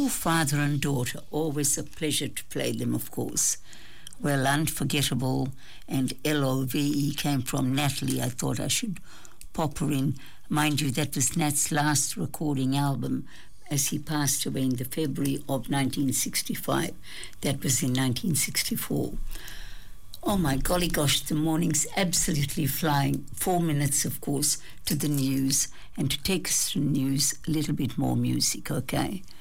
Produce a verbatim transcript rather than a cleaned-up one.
two, father and daughter. Always a pleasure to play them, of course. Well, Unforgettable and L O V E came from Natalie. I thought I should pop her in. Mind you, that was Nat's last recording album as he passed away in the February of nineteen sixty-five. That was in nineteen sixty-four. Oh my golly gosh, the morning's absolutely flying. Four minutes, of course, to the news. And to take us to the news, a little bit more music, okay?